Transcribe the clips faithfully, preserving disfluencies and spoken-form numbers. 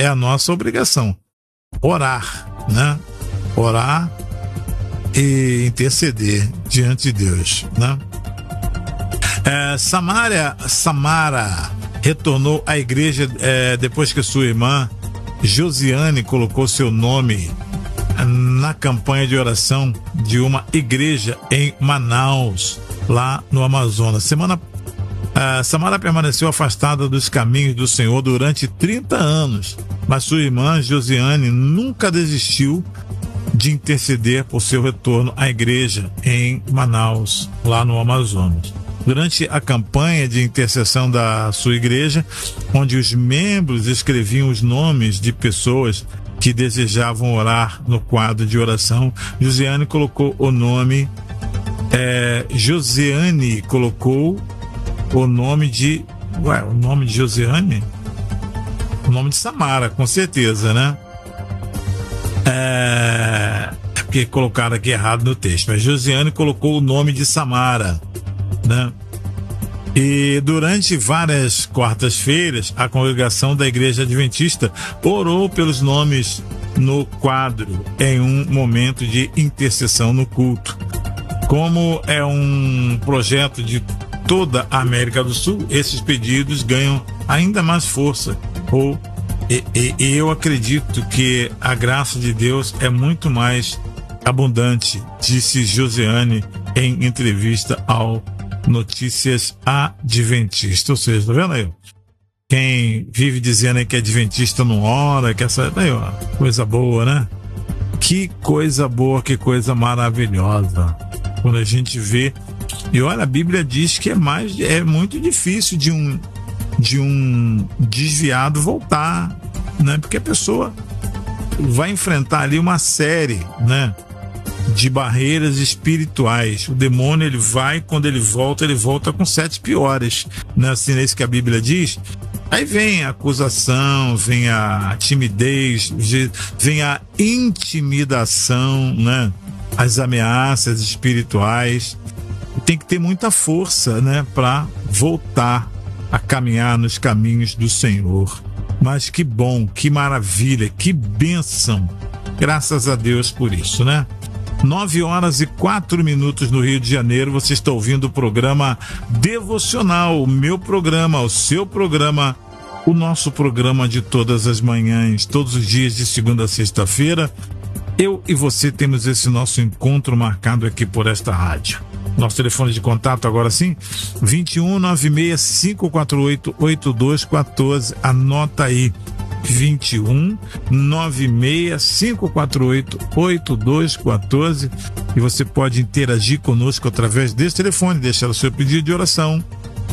é a nossa obrigação. Orar, né? Orar e interceder diante de Deus, né? É, Samaria, Samara retornou à igreja é, depois que sua irmã Josiane colocou seu nome na campanha de oração de uma igreja em Manaus, lá no Amazonas. Semana Uh, Samara permaneceu afastada dos caminhos do Senhor durante trinta anos, mas sua irmã Josiane nunca desistiu de interceder por seu retorno à igreja em Manaus, lá no Amazonas. Durante a campanha de intercessão da sua igreja, onde os membros escreviam os nomes de pessoas que desejavam orar no quadro de oração, Josiane colocou o nome é, Josiane colocou o nome de... Ué, o nome de Josiane? O nome de Samara, com certeza, né? É... é porque colocaram aqui errado no texto. Mas Josiane colocou o nome de Samara, né? E durante várias quartas-feiras, a congregação da Igreja Adventista orou pelos nomes no quadro em um momento de intercessão no culto. Como é um projeto de toda a América do Sul, esses pedidos ganham ainda mais força. Ou, e, e, e eu acredito que a graça de Deus é muito mais abundante, disse Josiane em entrevista ao Notícias Adventista. Ou seja, tá vendo aí? Quem vive dizendo aí que é adventista não ora, que essa aí, ó, coisa boa, né? Que coisa boa, que coisa maravilhosa. Quando a gente vê. E olha, a Bíblia diz que é mais é muito difícil de um de um desviado voltar, né? Porque a pessoa vai enfrentar ali uma série, né, de barreiras espirituais. O demônio, ele vai, quando ele volta, ele volta com sete piores, né? Assim, é isso que a Bíblia diz. Aí vem a acusação, vem a timidez, vem a intimidação, né? As ameaças espirituais. Tem que ter muita força, né, para voltar a caminhar nos caminhos do Senhor. Mas que bom, que maravilha, que bênção. Graças a Deus por isso, né? Nove horas e quatro minutos no Rio de Janeiro. Você está ouvindo o programa Devocional, o meu programa, o seu programa, o nosso programa de todas as manhãs, todos os dias de segunda a sexta-feira. Eu e você temos esse nosso encontro marcado aqui por esta rádio. Nosso telefone de contato agora sim, vinte e um, nove seis, cinco quatro oito, oito dois um quatro. Anota aí, vinte e um, nove seis, cinco quatro oito, oito dois um quatro. E você pode interagir conosco através desse telefone, deixar o seu pedido de oração,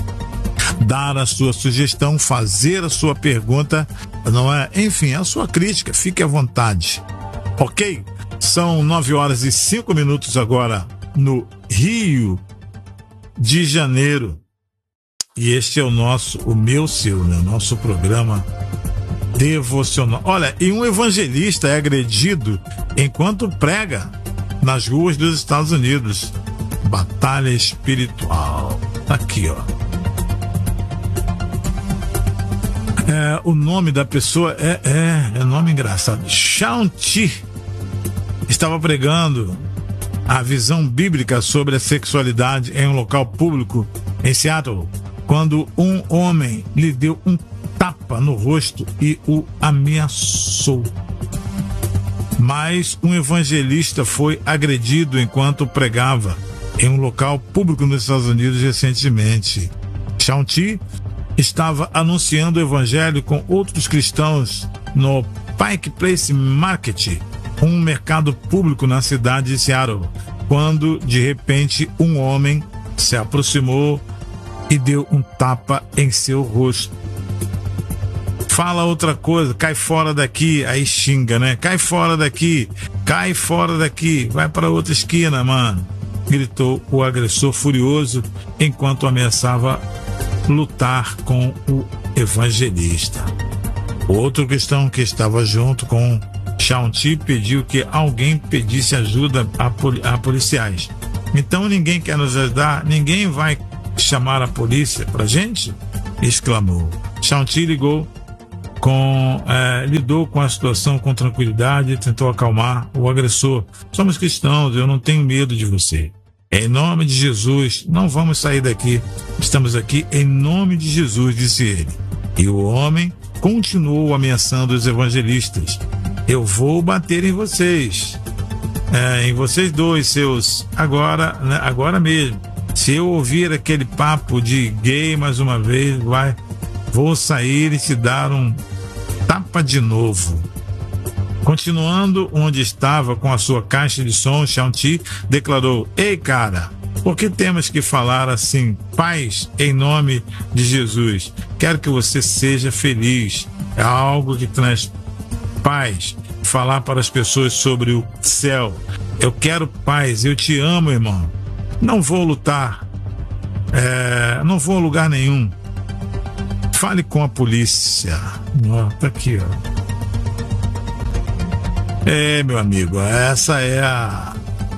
dar a sua sugestão, fazer a sua pergunta, não é? Enfim, a sua crítica, fique à vontade. Ok? São nove horas e cinco minutos agora no Rio de Janeiro. E este é o nosso, o meu, seu, né? Nosso programa devocional. Olha, e um evangelista é agredido enquanto prega nas ruas dos Estados Unidos. Batalha espiritual. Aqui, ó. É, o nome da pessoa é, é, é nome engraçado. Shaun-Ti estava pregando a visão bíblica sobre a sexualidade em um local público em Seattle, quando um homem lhe deu um tapa no rosto e o ameaçou. Mas um evangelista foi agredido enquanto pregava em um local público nos Estados Unidos recentemente. Shaun-Ti estava anunciando o evangelho com outros cristãos no Pike Place Market, um mercado público na cidade de Seattle, quando de repente um homem se aproximou e deu um tapa em seu rosto. Fala outra coisa, cai fora daqui, aí xinga, né? Cai fora daqui, cai fora daqui, vai para outra esquina, mano, gritou o agressor furioso enquanto ameaçava lutar com o evangelista. Outro cristão que estava junto com Shaun-Ti pediu que alguém pedisse ajuda a, poli- a policiais. Então ninguém quer nos ajudar? Ninguém vai chamar a polícia pra gente? Exclamou. Shaun-Ti ligou com, é, lidou com a situação com tranquilidade e tentou acalmar o agressor. Somos cristãos, eu não tenho medo de você. Em nome de Jesus, não vamos sair daqui. Estamos aqui em nome de Jesus, disse ele. E o homem continuou ameaçando os evangelistas. Eu vou bater em vocês. É, em vocês dois, seus... Agora, né, agora mesmo. Se eu ouvir aquele papo de gay mais uma vez, vai, vou sair e te dar um tapa de novo. Continuando onde estava com a sua caixa de som, Shanti declarou: ei, cara, por que temos que falar assim? Paz em nome de Jesus. Quero que você seja feliz. É algo que traz paz. Falar para as pessoas sobre o céu. Eu quero paz. Eu te amo, irmão. Não vou lutar. É, não vou a lugar nenhum. Fale com a polícia. Ó, tá aqui, ó. É, meu amigo, essa é a,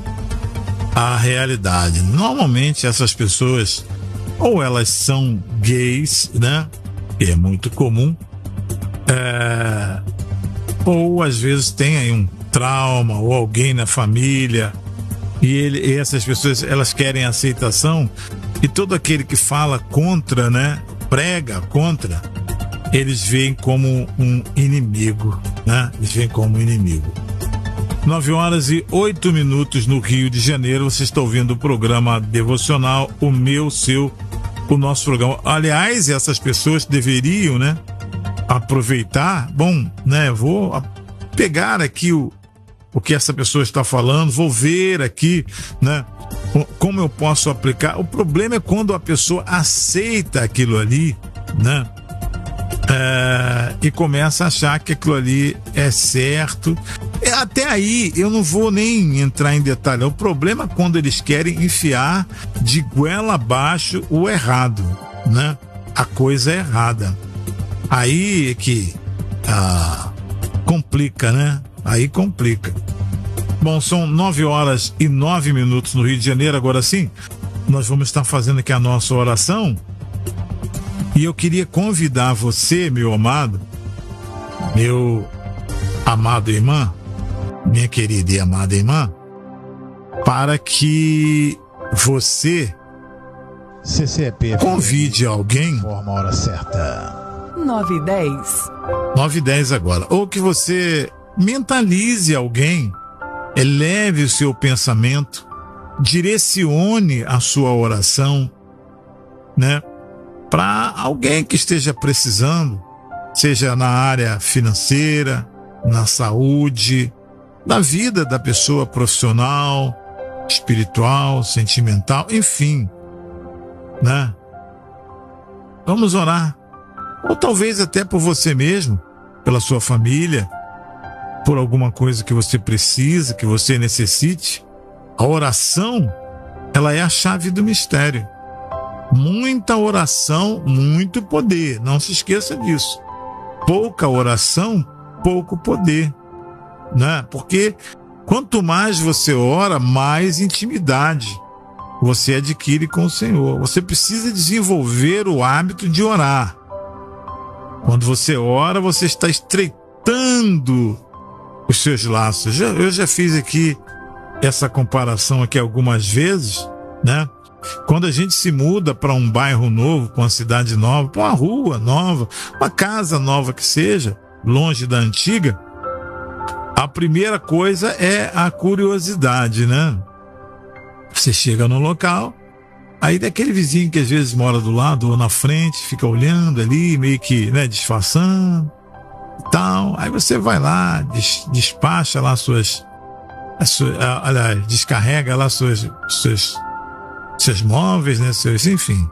a realidade. Normalmente essas pessoas, ou elas são gays, né? Que é muito comum, é, ou às vezes tem aí um trauma, ou alguém na família, e, ele, e essas pessoas, elas querem aceitação, e todo aquele que fala contra, né? Prega contra, eles veem como um inimigo, né? Eles veem como um inimigo. nove horas e oito minutos no Rio de Janeiro. Você está ouvindo o programa devocional, o meu, seu, o nosso programa. Aliás, essas pessoas deveriam, né, aproveitar. Bom, né, vou pegar aqui o, o que essa pessoa está falando, vou ver aqui, né, como eu posso aplicar. O problema é quando a pessoa aceita aquilo ali, né? É, e começa a achar que aquilo ali é certo. Até aí eu não vou nem entrar em detalhe. O problema é quando eles querem enfiar de goela abaixo o errado, né? A coisa é errada. Aí é que ah, complica, né? Aí complica. Bom, são nove horas e nove minutos no Rio de Janeiro. Agora sim, nós vamos estar fazendo aqui a nossa oração. E eu queria convidar você, meu amado, meu amado irmã, minha querida e amada irmã, para que você C C P convide alguém. Forma a hora certa. nove e dez. nove e dez agora. Ou que você mentalize alguém, eleve o seu pensamento, direcione a sua oração, né? Para alguém que esteja precisando, seja na área financeira, na saúde, na vida da pessoa profissional, espiritual, sentimental, enfim, né? Vamos orar. Ou talvez até por você mesmo, pela sua família, por alguma coisa que você precisa, que você necessite. A oração, ela é a chave do mistério. Muita oração, muito poder. Não se esqueça disso. Pouca oração, pouco poder, né? Porque quanto mais você ora, mais intimidade você adquire com o Senhor. Você precisa desenvolver o hábito de orar. Quando você ora, você está estreitando os seus laços. Eu já fiz aqui essa comparação aqui algumas vezes, né? Quando a gente se muda para um bairro novo, para uma cidade nova, para uma rua nova, uma casa nova que seja, longe da antiga, a primeira coisa é a curiosidade, né? Você chega no local, aí daquele vizinho que às vezes mora do lado ou na frente, fica olhando ali, meio que, né, disfarçando e tal. Aí você vai lá, des, despacha lá suas, suas, aliás, descarrega lá suas, suas seus móveis, né, seus, enfim.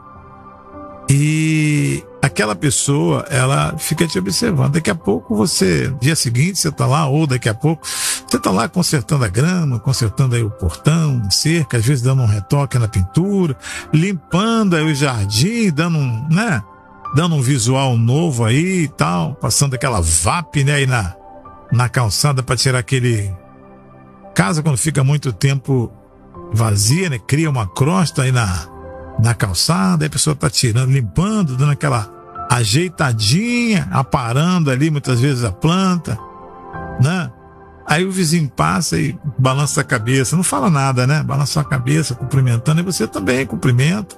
E aquela pessoa, ela fica te observando. Daqui a pouco você, dia seguinte, você tá lá, ou daqui a pouco, você tá lá consertando a grama, consertando aí o portão, cerca, às vezes dando um retoque na pintura, limpando aí o jardim, dando um, né, dando um visual novo aí e tal, passando aquela V A P, né, aí na, na calçada para tirar aquele... Casa quando fica muito tempo vazia, né? Cria uma crosta aí na, na calçada, aí a pessoa tá tirando, limpando, dando aquela ajeitadinha, aparando ali muitas vezes a planta, né? Aí o vizinho passa e balança a cabeça, não fala nada, né? Balança a cabeça, cumprimentando, e você também cumprimenta.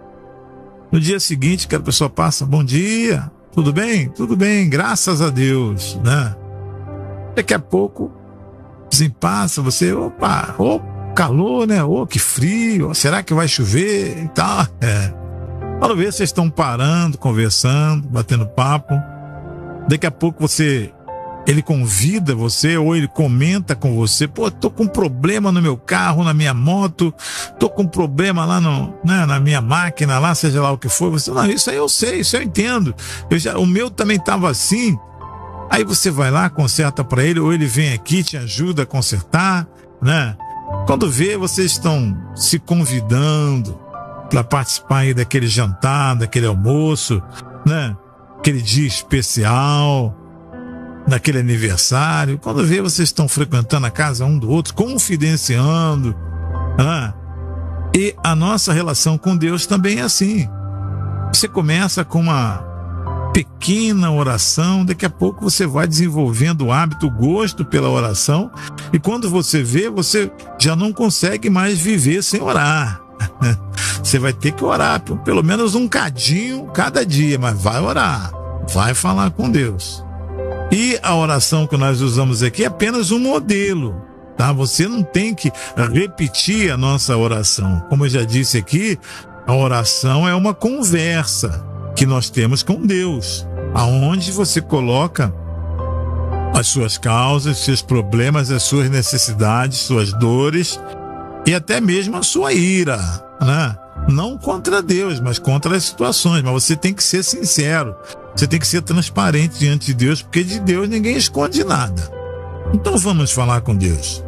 No dia seguinte, que a pessoa passa, bom dia, tudo bem? Tudo bem, graças a Deus, né? Daqui a pouco, o vizinho passa, você, opa, ô calor, né? Ô, que frio, será que vai chover e tal? É. Quando vê, vocês estão parando, conversando, batendo papo. Daqui a pouco você... ele convida você ou ele comenta com você, pô, tô com um problema no meu carro, na minha moto, tô com um problema lá no, né, na minha máquina, lá, seja lá o que for. Você, não, isso aí eu sei, isso eu entendo. Eu já, o meu também tava assim. Aí você vai lá, conserta para ele, ou ele vem aqui, te ajuda a consertar, né? Quando vê, vocês estão se convidando para participar aí daquele jantar, daquele almoço, né? Aquele dia especial, naquele aniversário. Quando vê, vocês estão frequentando a casa um do outro, confidenciando, né? E a nossa relação com Deus também é assim. Você começa com uma pequena oração, daqui a pouco você vai desenvolvendo o hábito, o gosto pela oração, e quando você vê, você já não consegue mais viver sem orar. Você vai ter que orar pelo menos um cadinho cada dia, mas vai orar, vai falar com Deus. E a oração que nós usamos aqui é apenas um modelo, tá? Você não tem que repetir a nossa oração. Como eu já disse aqui, a oração é uma conversa que nós temos com Deus, aonde você coloca as suas causas, seus problemas, as suas necessidades, suas dores e até mesmo a sua ira, né? Não contra Deus, mas contra as situações. Mas você tem que ser sincero. Você tem que ser transparente diante de Deus, porque de Deus ninguém esconde nada. Então vamos falar com Deus.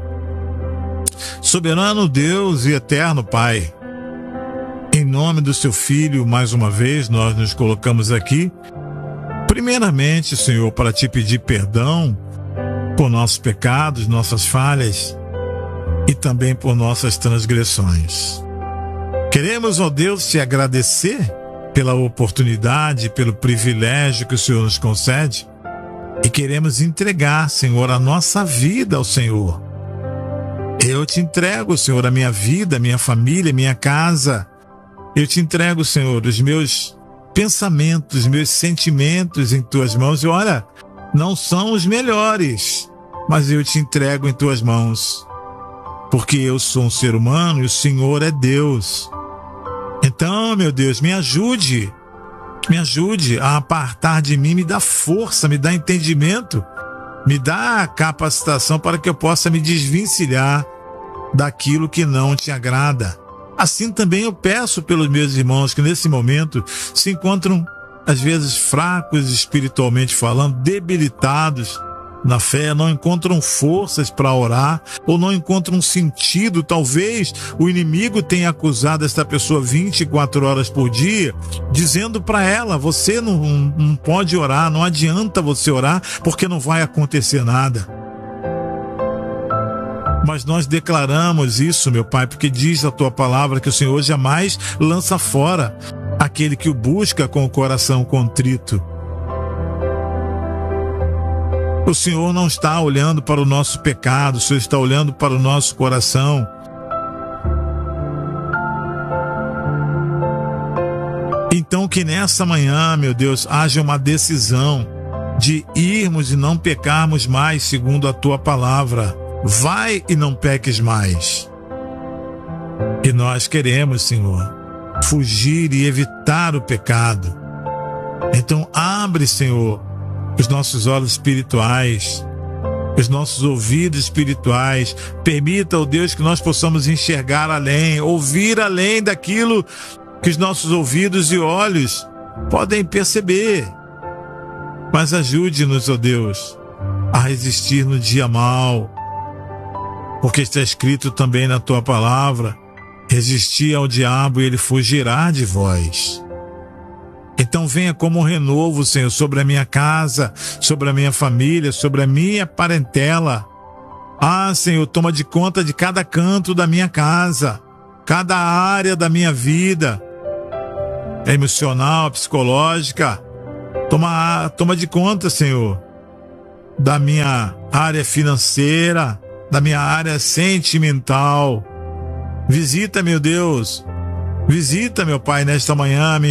Soberano Deus e eterno Pai, em nome do seu Filho, mais uma vez, nós nos colocamos aqui, primeiramente, Senhor, para te pedir perdão por nossos pecados, nossas falhas e também por nossas transgressões. Queremos, ó Deus, te agradecer pela oportunidade, pelo privilégio que o Senhor nos concede, e queremos entregar, Senhor, a nossa vida ao Senhor. Eu te entrego, Senhor, a minha vida, a minha família, a minha casa. Eu te entrego, Senhor, os meus pensamentos, os meus sentimentos em tuas mãos. E olha, não são os melhores, mas eu te entrego em tuas mãos, porque eu sou um ser humano e o Senhor é Deus. Então, meu Deus, me ajude, me ajude a apartar de mim, me dá força, me dá entendimento, me dá capacitação para que eu possa me desvencilhar daquilo que não te agrada. Assim também eu peço pelos meus irmãos que nesse momento se encontram, às vezes, fracos espiritualmente falando, debilitados na fé, não encontram forças para orar, ou não encontram sentido. Talvez o inimigo tenha acusado esta pessoa vinte e quatro horas por dia, dizendo para ela, você não, não pode orar, não adianta você orar, porque não vai acontecer nada. Mas nós declaramos isso, meu Pai, porque diz a tua palavra que o Senhor jamais lança fora aquele que o busca com o coração contrito. O Senhor não está olhando para o nosso pecado, o Senhor está olhando para o nosso coração. Então que nessa manhã, meu Deus, haja uma decisão de irmos e não pecarmos mais segundo a tua palavra. Vai e não peques mais. E nós queremos, Senhor, fugir e evitar o pecado. Então abre, Senhor, os nossos olhos espirituais, os nossos ouvidos espirituais. Permita, ó Deus, que nós possamos enxergar além, ouvir além daquilo que os nossos ouvidos e olhos podem perceber. Mas ajude-nos, ó Deus, a resistir no dia mau, porque está escrito também na tua palavra, resistir ao diabo e ele fugirá de vós. Então venha como um renovo, Senhor, sobre a minha casa, sobre a minha família, sobre a minha parentela. Ah, Senhor, toma de conta de cada canto da minha casa, cada área da minha vida, emocional, psicológica, Toma, toma de conta, Senhor, da minha área financeira, da minha área sentimental. Visita, meu Deus, visita, meu Pai, nesta manhã, me